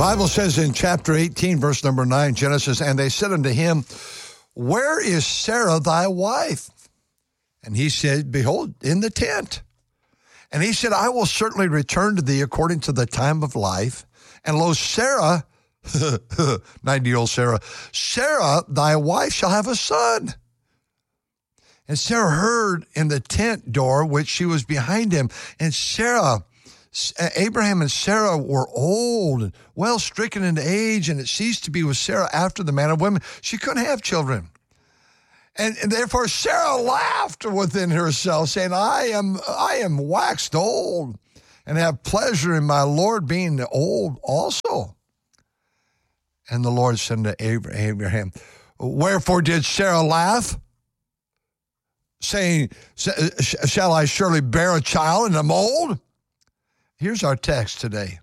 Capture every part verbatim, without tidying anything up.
Bible says in chapter eighteen, verse number nine, Genesis, and they said unto him, where is Sarah thy wife? And he said, behold, in the tent. And he said, I will certainly return to thee according to the time of life. And lo, Sarah, ninety-year-old Sarah, Sarah, thy wife, shall have a son. And Sarah heard in the tent door, which she was behind him. And Sarah, Abraham and Sarah were old and well stricken in age, and it ceased to be with Sarah after the manner of women. She couldn't have children. And, and therefore Sarah laughed within herself, saying, I am I am waxed old, and have pleasure in my Lord being old also. And the Lord said unto Abraham, wherefore did Sarah laugh, saying, shall I surely bear a child and am old? Here's our text today.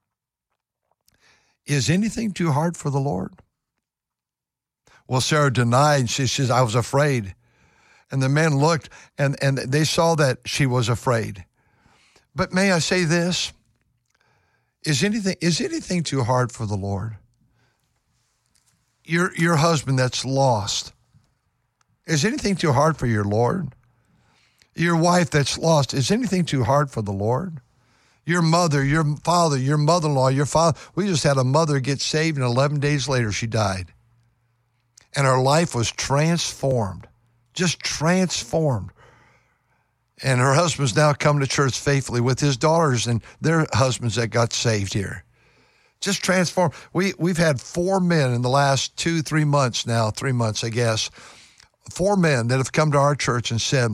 Is anything too hard for the Lord? Well, Sarah denied. She says, I was afraid. And the men looked, and, and they saw that she was afraid. But may I say this? Is anything, is anything too hard for the Lord? Your, your husband that's lost. Is anything too hard for your Lord? Your wife that's lost. Is anything too hard for the Lord? Your mother, your father, your mother-in-law, your father. We just had a mother get saved, and eleven days later she died. And her life was transformed, just transformed. And her husband's now come to church faithfully with his daughters and their husbands that got saved here. Just transformed. We, we've had four men in the last two, three months now, three months, I guess, four men that have come to our church and said,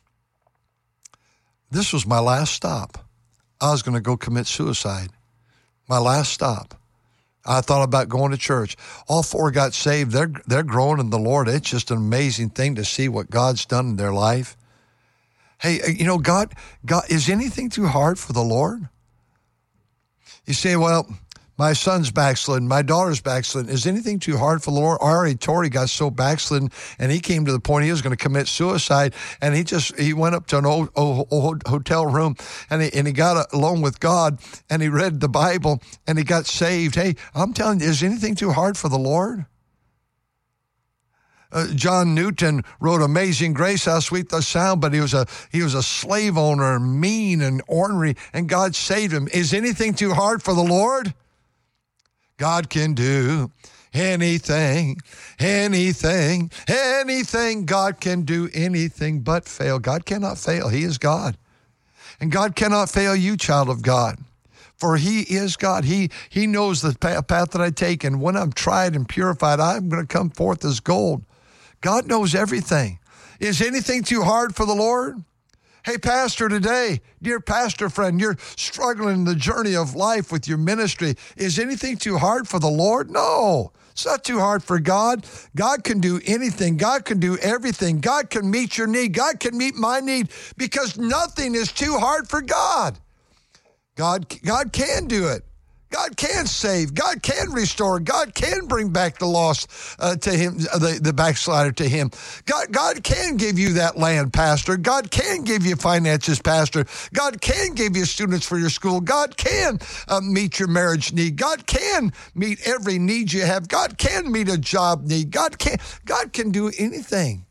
this was my last stop. I was going to go commit suicide. My last stop. I thought about going to church. All four got saved. They're they're growing in the Lord. It's just an amazing thing to see what God's done in their life. Hey, you know, God, God, is anything too hard for the Lord? You say, well, my son's backslidden, my daughter's backslidden. Is anything too hard for the Lord? Already Tori got so backslidden, and he came to the point he was going to commit suicide, and he just, he went up to an old, old, old hotel room, and he, and he got alone with God, and he read the Bible, and he got saved. Hey, I'm telling you, is anything too hard for the Lord? Uh, John Newton wrote Amazing Grace, how sweet the sound, but he was a he was a slave owner, mean and ornery, and God saved him. Is anything too hard for the Lord? God can do anything, anything, anything. God can do anything but fail. God cannot fail. He is God. And God cannot fail you, child of God. For he is God. He he knows the path that I take. And when I'm tried and purified, I'm going to come forth as gold. God knows everything. Is anything too hard for the Lord? Hey, pastor, today, dear pastor friend, you're struggling in the journey of life with your ministry. Is anything too hard for the Lord? No, it's not too hard for God. God can do anything. God can do everything. God can meet your need. God can meet my need, because nothing is too hard for God. God, God can do it. God can save. God can restore. God can bring back the lost uh, to him, the, the backslider to him. God, God can give you that land, pastor. God can give you finances, pastor. God can give you students for your school. God can uh, meet your marriage need. God can meet every need you have. God can meet a job need. God can, God can do anything.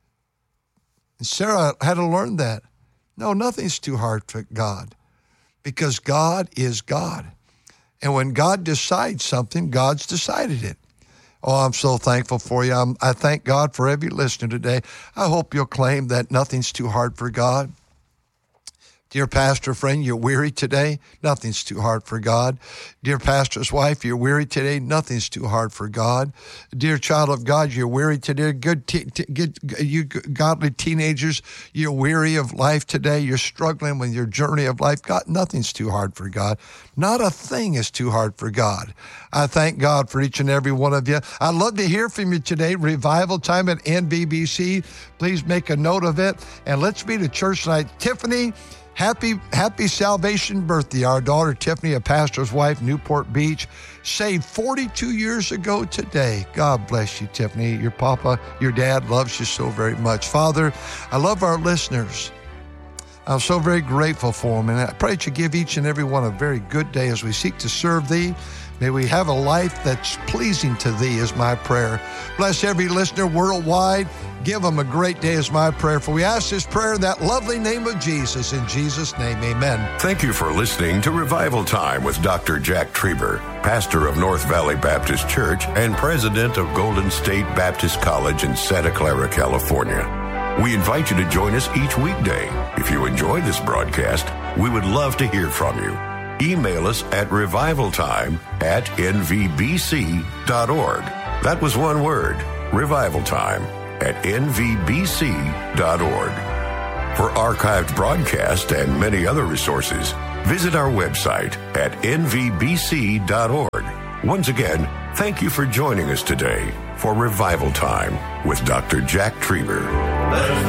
And Sarah had to learn that. No, nothing's too hard for God, because God is God. And when God decides something, God's decided it. Oh, I'm so thankful for you. I'm, I thank God for every listener today. I hope you'll claim that nothing's too hard for God. Dear pastor friend, you're weary today. Nothing's too hard for God. Dear pastor's wife, you're weary today. Nothing's too hard for God. Dear child of God, you're weary today. Good, te- te- good, you godly teenagers, you're weary of life today. You're struggling with your journey of life. God, nothing's too hard for God. Not a thing is too hard for God. I thank God for each and every one of you. I'd love to hear from you today. Revival time at N B B C. Please make a note of it. And let's be to church tonight. Tiffany, Happy, happy salvation birthday. Our daughter, Tiffany, a pastor's wife, Newport Beach, saved forty-two years ago today. God bless you, Tiffany. Your papa, your dad loves you so very much. Father, I love our listeners. I'm so very grateful for them, and I pray that you give each and every one a very good day as we seek to serve Thee. May we have a life that's pleasing to Thee is my prayer. Bless every listener worldwide. Give them a great day is my prayer. For we ask this prayer in that lovely name of Jesus. In Jesus' name, amen. Thank you for listening to Revival Time with Doctor Jack Trieber, pastor of North Valley Baptist Church and president of Golden State Baptist College in Santa Clara, California. We invite you to join us each weekday. If you enjoy this broadcast, we would love to hear from you. Email us at revivaltime at n v b c dot org. That was one word, revivaltime at n v b c dot org. For archived broadcasts and many other resources, visit our website at n v b c dot org. Once again, thank you for joining us today for Revival Time with Doctor Jack Trieber.